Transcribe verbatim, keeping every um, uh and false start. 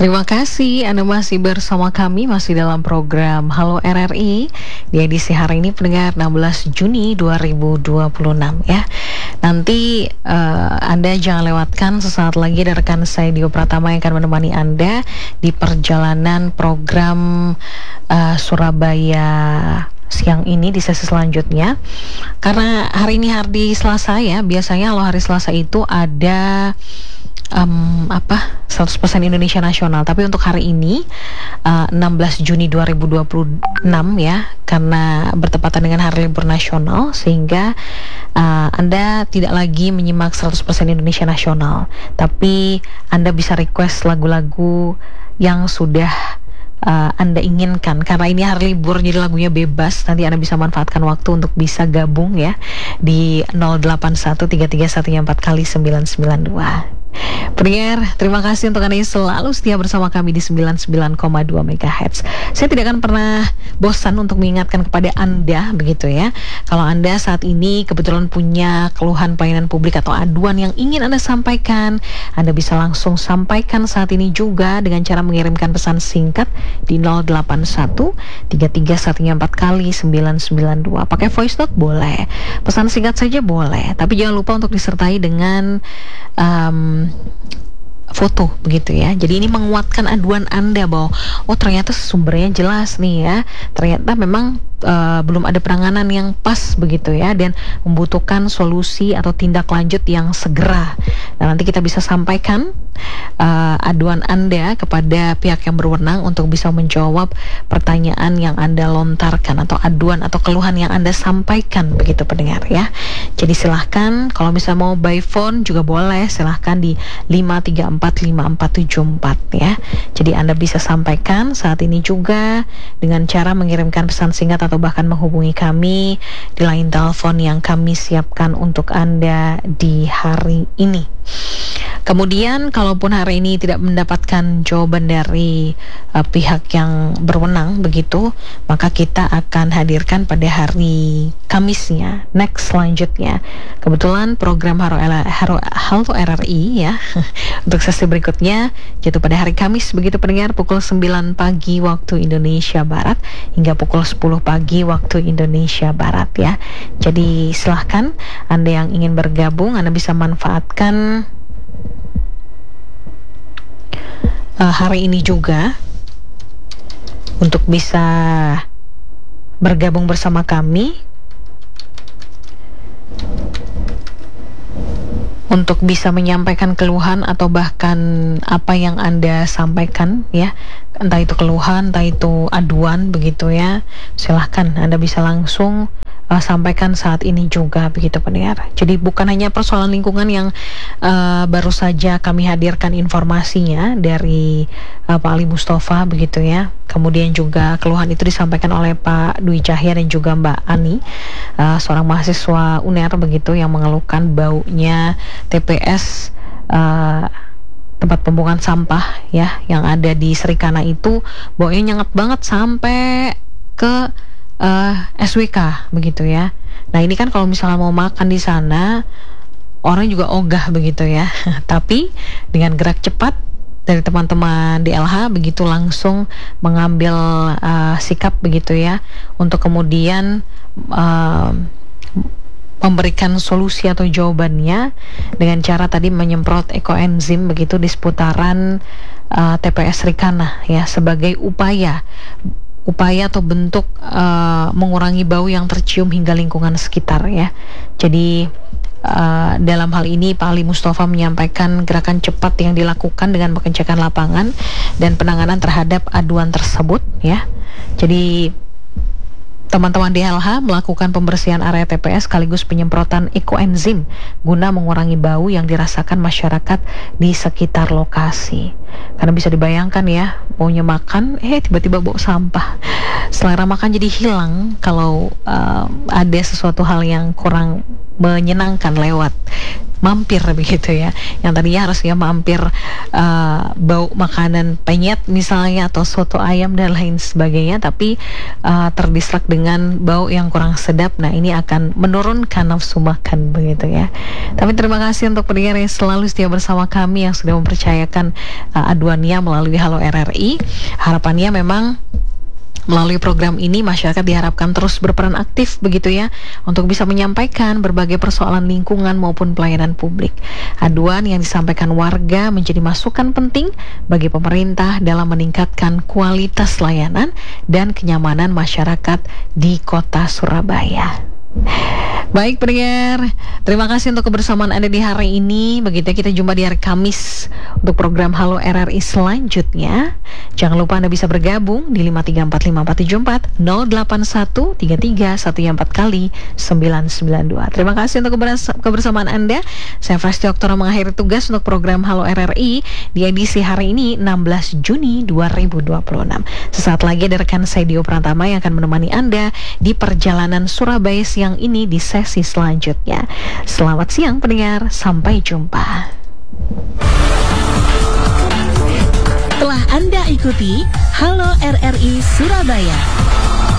Terima kasih Anda masih bersama kami, masih dalam program Halo R R I di edisi hari ini pendengar enam belas Juni dua ribu dua puluh enam ya. Nanti uh, Anda jangan lewatkan sesaat lagi ada rekan saya Dio Pratama yang akan menemani Anda di perjalanan program uh, Surabaya siang ini di sesi selanjutnya. Karena hari ini hari Selasa ya, biasanya kalau hari Selasa itu ada Um, apa seratus persen Indonesia Nasional, tapi untuk hari ini uh, enam belas Juni dua ribu dua puluh enam ya, karena bertepatan dengan hari libur nasional sehingga uh, Anda tidak lagi menyimak seratus persen Indonesia Nasional, tapi Anda bisa request lagu-lagu yang sudah Uh, Anda inginkan. Karena ini hari libur jadi lagunya bebas, nanti Anda bisa manfaatkan waktu untuk bisa gabung ya di nol delapan satu tiga tiga satu empat kali sembilan sembilan dua. Pendengar, terima kasih untuk Anda yang selalu setia bersama kami di sembilan puluh sembilan koma dua megahertz. Saya tidak akan pernah bosan untuk mengingatkan kepada Anda begitu ya. Kalau Anda saat ini kebetulan punya keluhan pelayanan publik atau aduan yang ingin Anda sampaikan, Anda bisa langsung sampaikan saat ini juga dengan cara mengirimkan pesan singkat di nol delapan satu tiga tiga satu empat kali sembilan sembilan dua. Pakai voice note boleh, pesan singkat saja boleh, tapi jangan lupa untuk disertai dengan um, foto begitu ya. Jadi ini menguatkan aduan Anda bahwa oh ternyata sumbernya jelas nih ya, ternyata memang uh, belum ada penanganan yang pas begitu ya, dan membutuhkan solusi atau tindak lanjut yang segera. Nah, nanti kita bisa sampaikan uh, aduan Anda kepada pihak yang berwenang untuk bisa menjawab pertanyaan yang Anda lontarkan atau aduan atau keluhan yang Anda sampaikan begitu pendengar ya. Jadi silahkan, kalau misalnya mau by phone juga boleh, silahkan di lima tiga empat lima empat tujuh empat ya. Jadi Anda bisa sampaikan saat ini juga dengan cara mengirimkan pesan singkat atau bahkan menghubungi kami di line telepon yang kami siapkan untuk Anda di hari ini. Kemudian kalaupun hari ini tidak mendapatkan jawaban dari uh, pihak yang berwenang begitu, maka kita akan hadirkan pada hari Kamisnya, next selanjutnya. Kebetulan program Halo, Halo, Halo R R I ya untuk sesi berikutnya jatuh pada hari Kamis begitu pendengar, pukul sembilan pagi waktu Indonesia Barat hingga pukul sepuluh pagi waktu Indonesia Barat ya. Jadi silahkan Anda yang ingin bergabung, Anda bisa manfaatkan uh, hari ini juga untuk bisa bergabung bersama kami, untuk bisa menyampaikan keluhan atau bahkan apa yang Anda sampaikan ya, entah itu keluhan, entah itu aduan begitu ya. Silahkan Anda bisa langsung uh, sampaikan saat ini juga begitu pendengar. Jadi bukan hanya persoalan lingkungan yang uh, baru saja kami hadirkan informasinya dari uh, Pak Ali Mustafa begitu ya. Kemudian juga keluhan itu disampaikan oleh Pak Dwi Cahya dan juga Mbak Ani, uh, seorang mahasiswa U N E R begitu, yang mengeluhkan baunya T P S uh, tempat pembuangan sampah ya yang ada di Serikana itu, baunya nyengat banget sampai ke uh, S W K begitu ya. Nah ini kan kalau misalnya mau makan di sana orang juga ogah begitu ya. Tapi dengan gerak cepat dari teman-teman D L H begitu langsung mengambil uh, sikap begitu ya untuk kemudian uh, memberikan solusi atau jawabannya dengan cara tadi menyemprot ekoenzim begitu di seputaran uh, T P S Serikana ya, sebagai upaya upaya atau bentuk uh, mengurangi bau yang tercium hingga lingkungan sekitar ya. Jadi Uh, dalam hal ini Pak Ali Mustafa menyampaikan gerakan cepat yang dilakukan dengan pengecekan lapangan dan penanganan terhadap aduan tersebut ya. Jadi teman-teman D L H melakukan pembersihan area T P S sekaligus penyemprotan ekoenzim guna mengurangi bau yang dirasakan masyarakat di sekitar lokasi. Karena bisa dibayangkan ya, maunya makan, eh tiba-tiba bau sampah. Selera makan jadi hilang kalau uh, ada sesuatu hal yang kurang menyenangkan lewat mampir begitu ya, yang tadinya harusnya mampir uh, bau makanan penyet misalnya atau soto ayam dan lain sebagainya, tapi uh, terdistrak dengan bau yang kurang sedap. Nah ini akan menurunkan nafsu makan begitu ya. Tapi terima kasih untuk pendengar yang selalu setia bersama kami, yang sudah mempercayakan uh, uh, aduannya melalui Halo R R I. Harapannya memang melalui program ini masyarakat diharapkan terus berperan aktif begitu ya untuk bisa menyampaikan berbagai persoalan lingkungan maupun pelayanan publik. Aduan yang disampaikan warga menjadi masukan penting bagi pemerintah dalam meningkatkan kualitas layanan dan kenyamanan masyarakat di Kota Surabaya. Baik pendengar, terima kasih untuk kebersamaan Anda di hari ini. Begitu kita jumpa di hari Kamis untuk program Halo R R I selanjutnya. Jangan lupa Anda bisa bergabung di lima tiga empat lima empat tujuh empat nol delapan satu tiga tiga satu empat kali sembilan sembilan dua. Terima kasih untuk kebersamaan Anda. Saya Fresti Oktora mengakhiri tugas untuk program Halo R R I di edisi hari ini enam belas Juni dua ribu dua puluh enam. Sesaat lagi ada rekan saya Dio Pratama yang akan menemani Anda di perjalanan Surabaya siang ini di sesi selanjutnya. Selamat siang pendengar, sampai jumpa. Telah Anda ikuti Halo R R I Surabaya.